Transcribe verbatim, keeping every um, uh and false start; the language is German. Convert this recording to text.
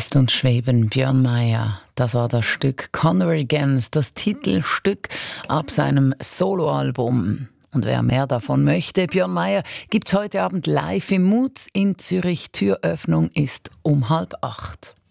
Lässt uns schweben, Björn Mayer. Das war das Stück Convergence, das Titelstück ab seinem Soloalbum. Und wer mehr davon möchte, Björn Mayer gibt's heute Abend live im Mutz in Zürich. Türöffnung ist um halb acht.